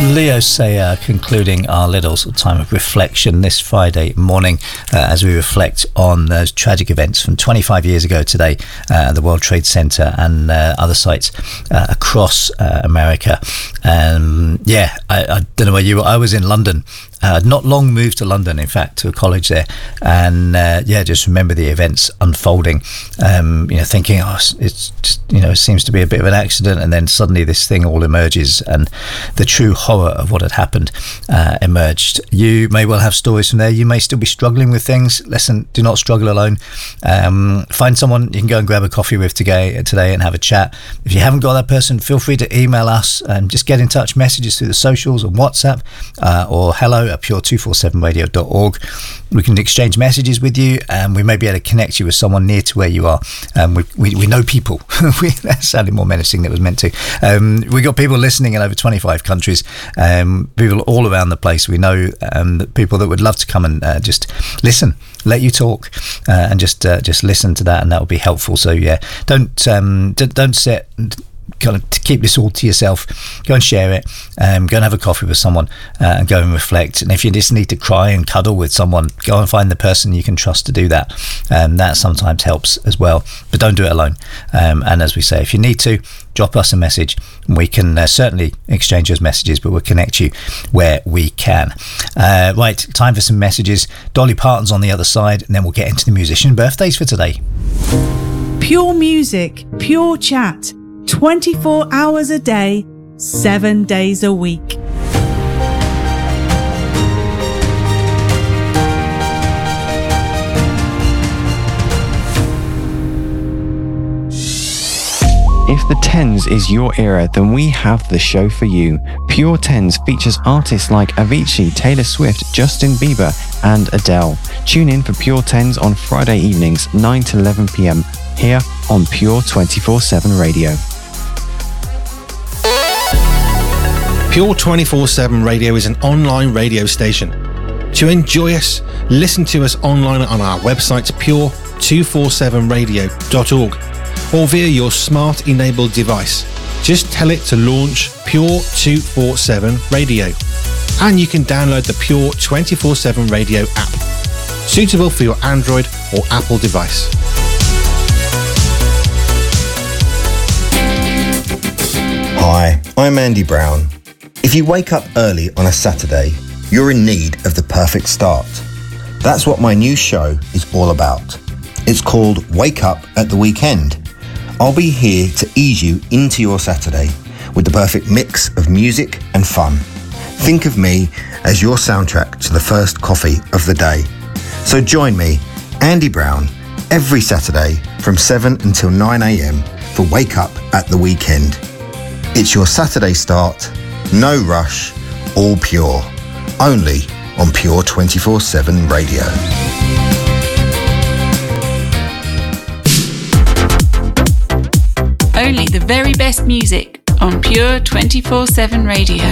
Leo Sayer concluding our little sort of time of reflection this Friday morning as we reflect on those tragic events from 25 years ago today at the World Trade Center and other sites across America. I don't know where you were. I was in London. Not long moved to London, in fact, to a college there, and just remember the events unfolding. Thinking, it's just, it seems to be a bit of an accident, and then suddenly this thing all emerges, and the true horror of what had happened emerged. You may well have stories from there. You may still be struggling with things. Listen, do not struggle alone. Find someone you can go and grab a coffee with today and have a chat. If you haven't got that person, feel free to email us and just get in touch. Messages through the socials on WhatsApp or hello at pure247radio.org. We can exchange messages with you, and we may be able to connect you with someone near to where you are. We know people. That sounded more menacing than it was meant to. We got people listening in over 25 countries, people all around the place. We know people that would love to come and just listen, let you talk, and just listen to that, and that will be helpful. So don't sit kind of to keep this all to yourself. Go and share it, go and have a coffee with someone, and go and reflect. And if you just need to cry and cuddle with someone, go and find the person you can trust to do that. That sometimes helps as well, but don't do it alone. And as we say, if you need to, drop us a message. We can certainly exchange those messages, but we'll connect you where we can. Right, time for some messages. Dolly Parton's on the other side, and then we'll get into the musician birthdays for today. Pure music, pure chat, 24 hours a day, 7 days a week. If the Tens is your era, then we have the show for you. Pure Tens features artists like Avicii, Taylor Swift, Justin Bieber and Adele. Tune in for Pure Tens on Friday evenings, 9 to 11 p.m. here on Pure 24/7 Radio. Pure 24/7 Radio is an online radio station. To enjoy us, listen to us online on our website pure247radio.org or via your smart enabled device. Just tell it to launch Pure 247 Radio, and you can download the Pure 24/7 Radio app, suitable for your Android or Apple device. Hi, I'm Andy Brown. If you wake up early on a Saturday, you're in need of the perfect start. That's what my new show is all about. It's called Wake Up at the Weekend. I'll be here to ease you into your Saturday with the perfect mix of music and fun. Think of me as your soundtrack to the first coffee of the day. So join me, Andy Brown, every Saturday from 7 until 9 a.m. for Wake Up at the Weekend. It's your Saturday start, no rush, all pure. Only on Pure 24/7 Radio. Only the very best music on Pure 24/7 Radio.